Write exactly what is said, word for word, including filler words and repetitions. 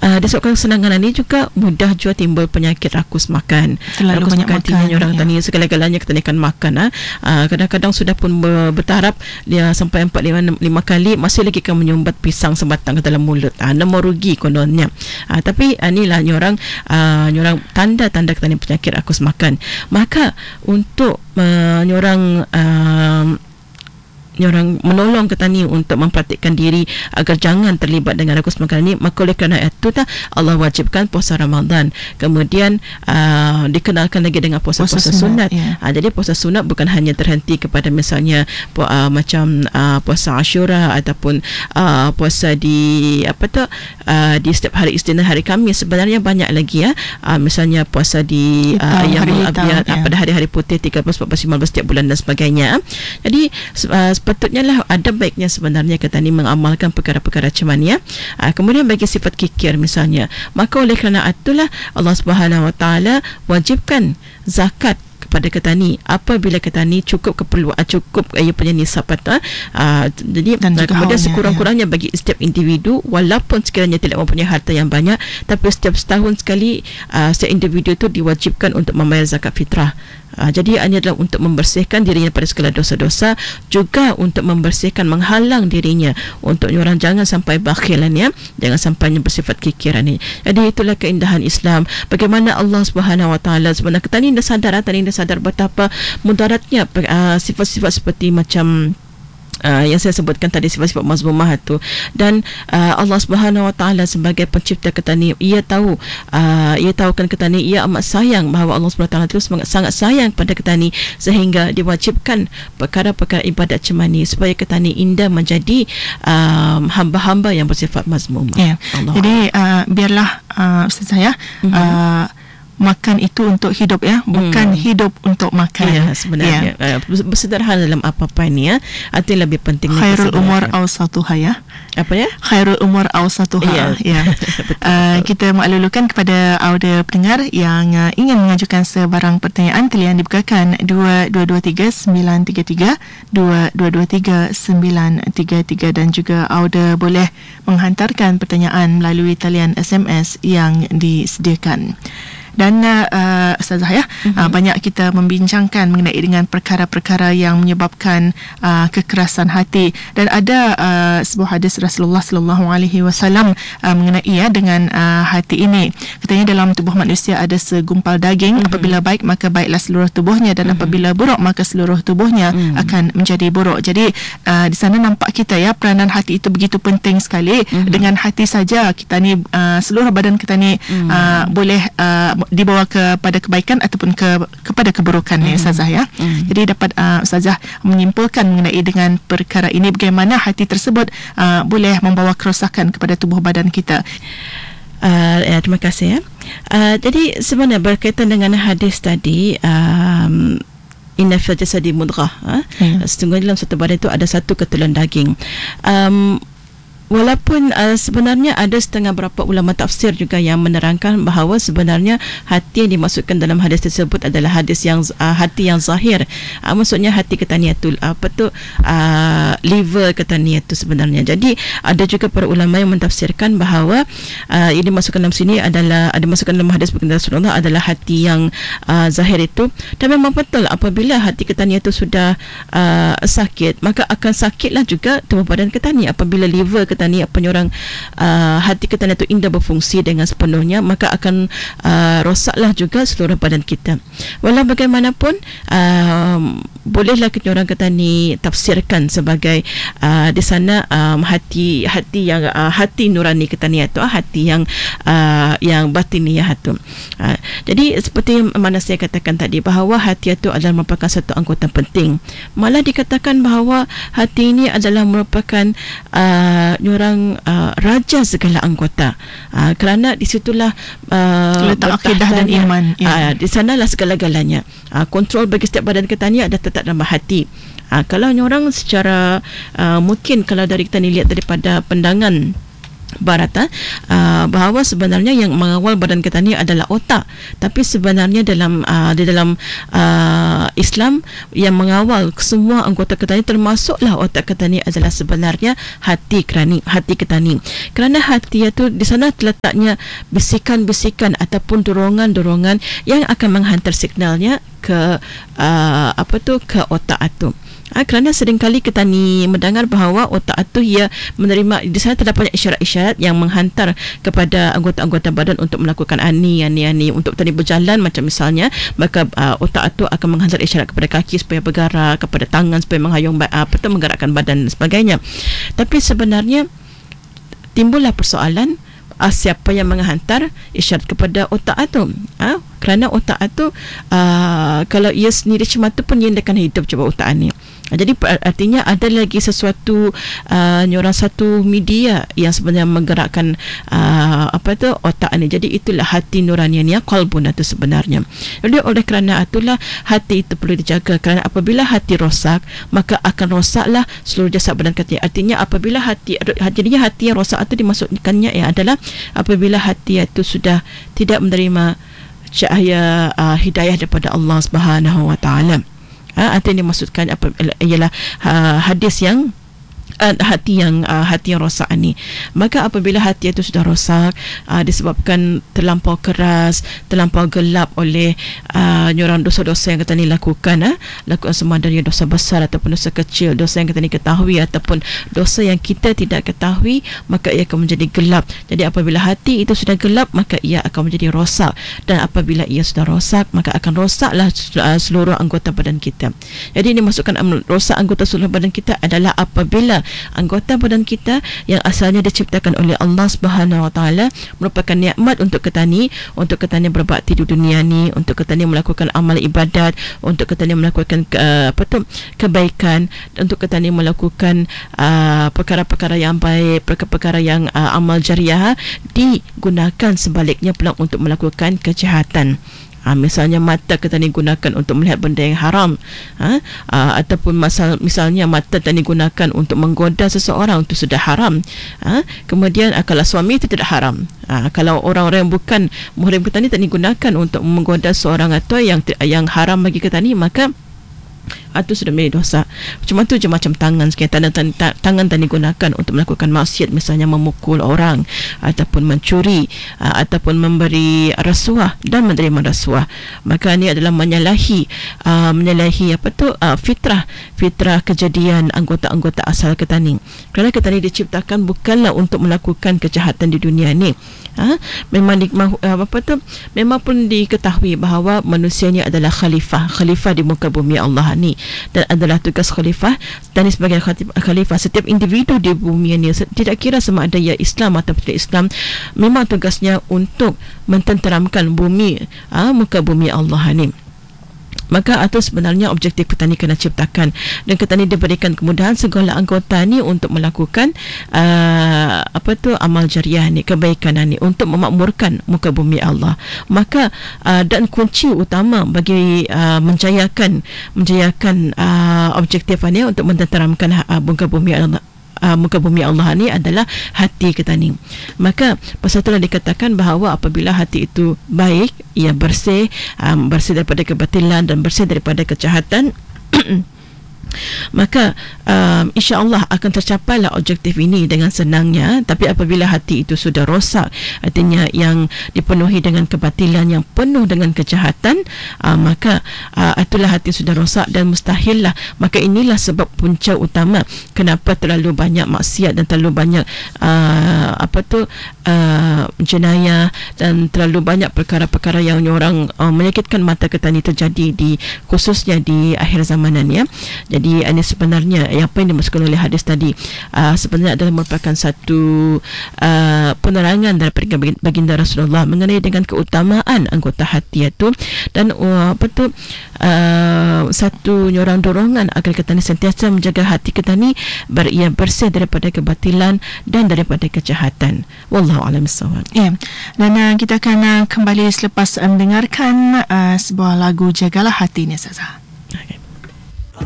uh, disebabkan kesenangan ini juga mudah juga timbul penyakit rakus makan. Terlalu rakus banyak makan, makan orang ya. tanya segala-galanya kita akan makan. Ha? Uh, kadang-kadang sudah pun ber- bertaraf dia sampai empat lima kali masih lagi akan menyumbat pisang sebatang ke dalam mulut. Uh, nama rugi kononnya. Uh, tapi uh, inilah nyorang uh, nyorang tanda-tanda kita ni penyakit rakus makan. Maka untuk uh, nyorang uh, orang menolong petani untuk mempraktikkan diri agar jangan terlibat dengan rakus makan ini, maka oleh kerana itu tak Allah wajibkan puasa Ramadan. Kemudian uh, dikenalkan lagi dengan puasa-puasa sunat, sunat. Ya. Uh, jadi puasa sunat bukan hanya terhenti kepada misalnya pu- uh, macam uh, puasa Ashura ataupun uh, puasa di apa tu uh, di setiap hari Isnin, hari Khamis. Sebenarnya banyak lagi ya. Uh, misalnya puasa di uh, Ayyamul Abyad, ya. pada hari-hari putih tiga belas, empat belas, lima belas setiap bulan dan sebagainya. Jadi uh, sepatutnya lah ada baiknya sebenarnya kita ni mengamalkan perkara-perkara macam ni ya. Aa, kemudian bagi sifat kikir misalnya, maka oleh kerana itulah Allah Subhanahu Wa Taala wajibkan zakat kepada ketani apabila ketani cukup keperluan cukup ia punya nisab patah. Uh, jadi dan kemudian sekurang-kurangnya ya. Bagi setiap individu walaupun sekiranya tidak mempunyai harta yang banyak, tapi setiap setahun sekali uh, setiap individu itu diwajibkan untuk membayar zakat fitrah. Uh, jadi ini adalah untuk membersihkan dirinya pada segala dosa-dosa, juga untuk membersihkan, menghalang dirinya untuk orang jangan sampai bakhilan ya, jangan sampai bersifat kikiran ni. Jadi itulah keindahan Islam. Bagaimana Allah Subhanahu Wa Taala sebenarnya kita ni dah sadar, kita ni dah sadar betapa mudaratnya uh, sifat-sifat seperti macam Uh, yang saya sebutkan tadi, sifat-sifat mazmumah itu. Dan uh, Allah Subhanahu Wa Taala sebagai pencipta kita ni, ia tahu uh, ia tahu kan kita ni, ia amat sayang bahawa Allah Subhanahu Wa Taala itu sangat sayang pada kita ni, sehingga diwajibkan perkara-perkara ibadat macam ni supaya kita ni indah menjadi um, hamba-hamba yang bersifat mazmumah. Ya. Jadi uh, biarlah uh, Ustaz saya mm-hmm. uh, makan itu untuk hidup ya, bukan hmm. hidup untuk makan. Ya, sebenarnya ya. Uh, bersederhana dalam apa-apa ni ya. Artinya lebih penting khairul umur awsatuha ya. Apa ya? Khairul umur awsatuha. Ya. ya. betul, uh, betul. Kita maklulukan kepada audio pendengar yang uh, ingin mengajukan sebarang pertanyaan, talian dibukakan dua dua dua tiga sembilan tiga tiga dua dua dua tiga sembilan tiga tiga, dan juga audio boleh menghantarkan pertanyaan melalui talian S M S yang disediakan. Dan uh, Ustazah ya, mm-hmm. uh, banyak kita membincangkan mengenai dengan perkara-perkara yang menyebabkan uh, kekerasan hati, dan ada uh, sebuah hadis Rasulullah sallallahu alaihi wasallam uh, mengenai ya dengan uh, hati ini. Katanya dalam tubuh manusia ada segumpal daging, mm-hmm. apabila baik maka baiklah seluruh tubuhnya, dan mm-hmm. apabila buruk maka seluruh tubuhnya mm-hmm. akan menjadi buruk. Jadi uh, di sana nampak kita ya, peranan hati itu begitu penting sekali. Mm-hmm. Dengan hati saja kita ni uh, seluruh badan kita ni mm-hmm. uh, boleh uh, dibawa kepada kebaikan ataupun ke kepada keburukan mm-hmm. ya Ustazah ya. Mm-hmm. Jadi dapat uh, Ustazah menyimpulkan mengenai dengan perkara ini, bagaimana hati tersebut uh, boleh membawa kerosakan kepada tubuh badan kita. Uh, ya, terima kasih ya. Uh, jadi sebenarnya berkaitan dengan hadis tadi, um, inna fil jasadi mudghah, ha? hmm. sesungguhnya dalam satu badan itu ada satu ketulan daging. Um, Walaupun uh, sebenarnya ada setengah berapa ulama tafsir juga yang menerangkan bahawa sebenarnya hati yang dimaksudkan dalam hadis tersebut adalah hadis yang uh, hati yang zahir. Uh, maksudnya hati ketaniyatul apa tu uh, liver ketaniyatul sebenarnya. Jadi ada juga para ulama yang mentafsirkan bahawa uh, yang dimaksudkan dalam sini adalah ada masukkan dalam hadis baginda Rasulullah adalah hati yang uh, zahir itu. Dan memang betul apabila hati ketaniyatul sudah uh, sakit, maka akan sakitlah juga tubuh badan ketani. Apabila liver ketani ni apa orang uh, hati kita itu indah berfungsi dengan sepenuhnya, maka akan uh, rosaklah juga seluruh badan kita. Walau bagaimanapun uh, bolehlah kita orang kata ni tafsirkan sebagai uh, di sana um, hati hati yang uh, hati nurani kita ni itu hati yang uh, yang batiniyah itu. Uh, jadi seperti mana saya katakan tadi bahawa hati itu adalah merupakan satu anggota penting. Malah dikatakan bahawa hati ini adalah merupakan uh, orang uh, raja segala anggota, uh, kerana di situlah uh, letak akidah dan iman uh, ya. Di sanalah segala-galanya. Uh, kontrol bagi setiap badan kita ni ada tetap dalam hati. Uh, kalau orang secara uh, mungkin kalau dari kita ni lihat daripada pandangan Barat uh, bahawa sebenarnya yang mengawal badan kita ni adalah otak, tapi sebenarnya dalam uh, di dalam uh, Islam yang mengawal semua anggota kita ni termasuklah otak kita ni adalah sebenarnya hati kerani hati kita ni. Kerana hati itu di sana terletaknya bisikan-bisikan ataupun dorongan-dorongan yang akan menghantar signalnya ke uh, apa tu ke otak itu. Ha, kerana seringkali kita ni mendengar bahawa otak itu ia menerima, di sana terdapat isyarat-isyarat yang menghantar kepada anggota-anggota badan untuk melakukan ani, ani, ani untuk tadi berjalan macam misalnya, maka uh, otak itu akan menghantar isyarat kepada kaki supaya bergerak, kepada tangan supaya menghayung uh, apa tu menggerakkan badan dan sebagainya. Tapi sebenarnya timbullah persoalan, uh, siapa yang menghantar isyarat kepada otak itu? Ha? Kerana otak itu uh, kalau ia sendiri semata pun ia akan hidup coba otak ni. Jadi artinya ada lagi sesuatu uh, nyorang satu media yang sebenarnya menggerakkan uh, apa tu otak ni. Jadi itulah hati nuraniannya, qalbun itu sebenarnya. Jadi oleh kerana itulah hati itu perlu dijaga, kerana apabila hati rosak maka akan rosaklah seluruh jasad badan kita. Artinya apabila hati jadinya hati yang rosak itu dimaksudkannya ya adalah apabila hati itu sudah tidak menerima cahaya uh, hidayah daripada Allah Subhanahu Wa Taala. Ha, artinya dimaksudkan apa ialah uh, hadis yang uh, hati yang uh, hati yang rosak ni. Maka apabila hati itu sudah rosak uh, disebabkan terlampau keras, terlampau gelap oleh uh, nyorang dosa-dosa yang kita ni lakukan, uh, lakukan semua dari dosa besar ataupun dosa kecil, dosa yang kita ni ketahui ataupun dosa yang kita tidak ketahui, maka ia akan menjadi gelap. Jadi apabila hati itu sudah gelap maka ia akan menjadi rosak, dan apabila ia sudah rosak maka akan rosaklah seluruh anggota badan kita. Jadi ini maksudkan rosak anggota seluruh badan kita adalah apabila anggota badan kita yang asalnya diciptakan oleh Allah Subhanahu Wa Taala merupakan nikmat untuk kita ni, untuk kita ni berbakti di dunia ni, untuk kita ni melakukan amal ibadat, untuk kita ni melakukan uh, apa tu kebaikan, untuk kita ni melakukan uh, perkara-perkara yang baik, perkara-perkara yang uh, amal jariah, digunakan sebaliknya pula untuk melakukan kejahatan. Ha, misalnya mata kita ni gunakan untuk melihat benda yang haram, ha? Ha, ataupun masal, misalnya mata kita ni gunakan untuk menggoda seseorang, itu sudah haram. Ha? Kemudian kalau suami itu tidak haram. Ha, kalau orang-orang yang bukan muhrim kita ni tak digunakan untuk menggoda seorang atau yang yang haram bagi kita ni, maka itu sudah menjadi dosa. Cuma tu je macam tangan sekian, tangan, tangan, tangan tadi digunakan untuk melakukan maksiat, misalnya memukul orang ataupun mencuri uh, ataupun memberi rasuah dan menerima rasuah. Maka ini adalah menyalahi uh, menyalahi apa tu uh, fitrah fitrah kejadian anggota-anggota asal kita ni. Kerana kita ni diciptakan bukanlah untuk melakukan kejahatan di dunia ni. Ha? Memang di, uh, apa tu memang pun diketahui bahawa manusia ni adalah khalifah khalifah di muka bumi Allah ni, dan adalah tugas khalifah. Dan sebagai khalifah, setiap individu di bumi ini, tidak kira sama ada ia Islam atau tidak Islam, memang tugasnya untuk mententeramkan bumi, ha, muka bumi Allah ni. Maka itu sebenarnya objektif kita ni kena ciptakan, dan kita ni diberikan kemudahan segala anggota ni untuk melakukan uh, apa tu amal jariah ni, kebaikan ni, untuk memakmurkan muka bumi Allah. Maka uh, dan kunci utama bagi uh, menjayakan menjayakan uh, objektif ni untuk mententeramkan uh, muka bumi Allah Uh, muka bumi Allah ni adalah hati kita ni. Maka pasal itulah dikatakan bahawa apabila hati itu baik, ia bersih, um, bersih daripada kebatilan dan bersih daripada kejahatan, maka um, insya-Allah akan tercapailah objektif ini dengan senangnya. Tapi apabila hati itu sudah rosak, artinya yang dipenuhi dengan kebatilan, yang penuh dengan kejahatan, uh, maka uh, itulah hati sudah rosak dan mustahillah. Maka inilah sebab punca utama kenapa terlalu banyak maksiat dan terlalu banyak uh, apa tu uh, jenayah dan terlalu banyak perkara-perkara yang orang uh, menyakitkan mata kita ni terjadi di khususnya di akhir zamanan ya. Jadi ini sebenarnya apa yang dimaksudkan oleh hadis tadi uh, sebenarnya adalah merupakan satu uh, penerangan daripada baginda Rasulullah mengenai dengan keutamaan anggota hati itu, dan uh, apa tu uh, satu nyorang dorongan agar kita ni sentiasa menjaga hati kita ni ber, ia bersih daripada kebatilan dan daripada kejahatan. Wallahu a'lam bissawab. Ya. Dan uh, kita akan uh, kembali selepas uh, mendengarkan uh, sebuah lagu Jagalah Hati ni Ustazah.